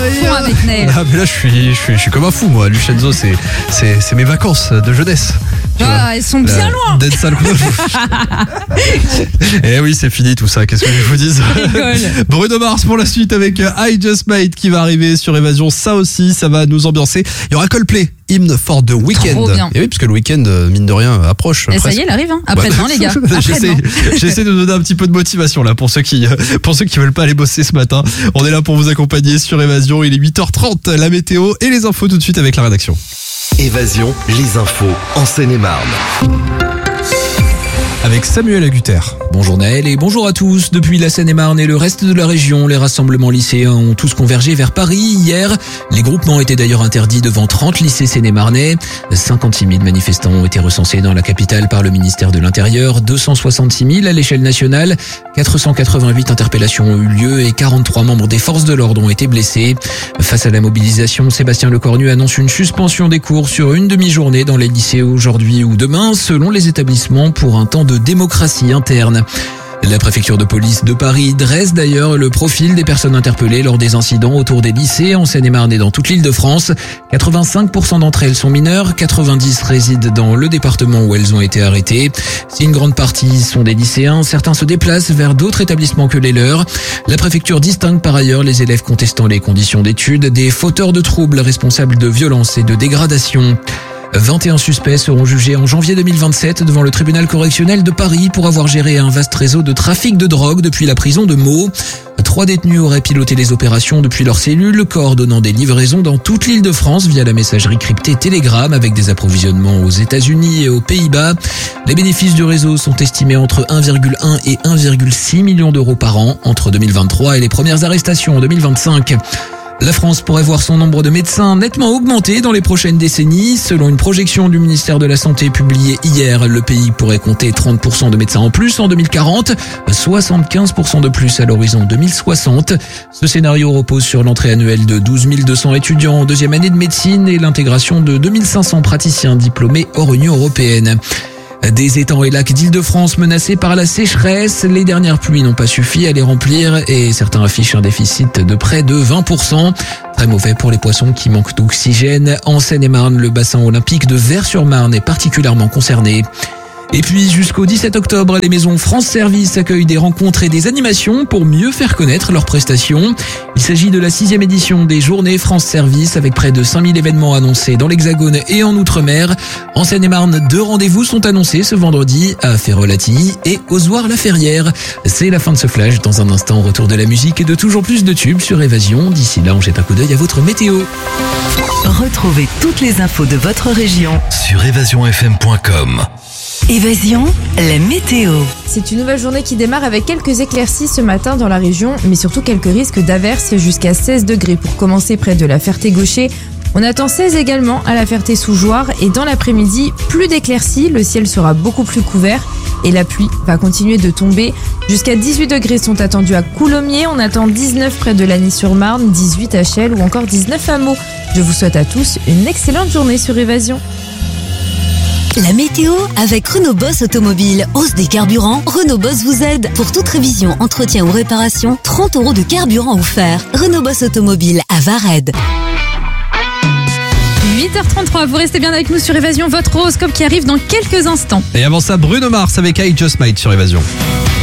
fond avec Nel. Ah, mais là, je suis comme un fou, moi. Lucenzo, c'est mes vacances de jeunesse. Elles sont bien loin. Eh oui, c'est fini tout ça. Qu'est-ce que je vous dis? Bruno Mars pour la suite avec I Just Made qui va arriver sur Évasion. Ça aussi, ça va nous ambiancer. Il y aura Coldplay, Hymn for the Weekend. Et oui, parce que le week-end, mine de rien, approche. Et ça y est, il arrive. Après-demain, les gars. J'essaie de donner un petit peu de motivation là pour ceux qui veulent pas aller bosser ce matin. On est là pour vous accompagner sur Évasion. Il est 8h30, la météo et les infos tout de suite avec la rédaction. Évasion, les infos en Seine-et-Marne. Avec Samuel Agutter. Bonjour Naël et bonjour à tous. Depuis la Seine-et-Marne et le reste de la région, les rassemblements lycéens ont tous convergé vers Paris hier. Les groupements étaient d'ailleurs interdits devant 30 lycées seine-et-marnais. 56 000 manifestants ont été recensés dans la capitale par le ministère de l'Intérieur, 266 000 à l'échelle nationale. 488 interpellations ont eu lieu et 43 membres des forces de l'ordre ont été blessés. Face à la mobilisation, Sébastien Lecornu annonce une suspension des cours sur une demi-journée dans les lycées aujourd'hui ou demain, selon les établissements, pour un temps de démocratie interne. La préfecture de police de Paris dresse d'ailleurs le profil des personnes interpellées lors des incidents autour des lycées en Seine-et-Marne et dans toute l'Île-de-France. 85% d'entre elles sont mineures, 90 résident dans le département où elles ont été arrêtées. Si une grande partie sont des lycéens, certains se déplacent vers d'autres établissements que les leurs. La préfecture distingue par ailleurs les élèves contestant les conditions d'études des fauteurs de troubles responsables de violences et de dégradations. 21 suspects seront jugés en janvier 2027 devant le tribunal correctionnel de Paris pour avoir géré un vaste réseau de trafic de drogue depuis la prison de Meaux. 3 détenus auraient piloté les opérations depuis leur cellule, coordonnant des livraisons dans toute l'Île-de-France via la messagerie cryptée Telegram avec des approvisionnements aux États-Unis et aux Pays-Bas. Les bénéfices du réseau sont estimés entre 1,1 et 1,6 millions d'euros par an entre 2023 et les premières arrestations en 2025. La France pourrait voir son nombre de médecins nettement augmenter dans les prochaines décennies. Selon une projection du ministère de la Santé publiée hier, le pays pourrait compter 30% de médecins en plus en 2040, 75% de plus à l'horizon 2060. Ce scénario repose sur l'entrée annuelle de 12 200 étudiants en deuxième année de médecine et l'intégration de 2500 praticiens diplômés hors Union européenne. Des étangs et lacs d'Île-de-France menacés par la sécheresse, les dernières pluies n'ont pas suffi à les remplir et certains affichent un déficit de près de 20%. Très mauvais pour les poissons qui manquent d'oxygène. En Seine-et-Marne, le bassin olympique de Vers-sur-Marne est particulièrement concerné. Et puis jusqu'au 17 octobre, les maisons France Service accueillent des rencontres et des animations pour mieux faire connaître leurs prestations. Il s'agit de la 6e édition des Journées France Service avec près de 5000 événements annoncés dans l'Hexagone et en Outre-mer. En Seine-et-Marne, 2 rendez-vous sont annoncés ce vendredi à Ferrol-Attilly et Ozoir-la-Ferrière. C'est la fin de ce flash. Dans un instant, retour de la musique et de toujours plus de tubes sur Évasion. D'ici là, on jette un coup d'œil à votre météo. Retrouvez toutes les infos de votre région sur évasionfm.com. Évasion, la météo. C'est une nouvelle journée qui démarre avec quelques éclaircies ce matin dans la région, mais surtout quelques risques d'averses jusqu'à 16 degrés pour commencer près de la Ferté-Gaucher. On attend 16 également à la Ferté-Sous-Jouarre et dans l'après-midi, plus d'éclaircies, le ciel sera beaucoup plus couvert et la pluie va continuer de tomber. Jusqu'à 18 degrés sont attendus à Coulommiers, on attend 19 près de Lagny-sur-Marne, 18 à Chelles ou encore 19 à Meaux. Je vous souhaite à tous une excellente journée sur Évasion. La météo avec Renault Boss Automobile. Hausse des carburants, Renault Boss vous aide. Pour toute révision, entretien ou réparation, 30 € de carburant offert. Renault Boss Automobile à Vared. 8h33, vous restez bien avec nous sur Évasion, votre horoscope qui arrive dans quelques instants. Et avant ça, Bruno Mars avec I Just Made sur Évasion.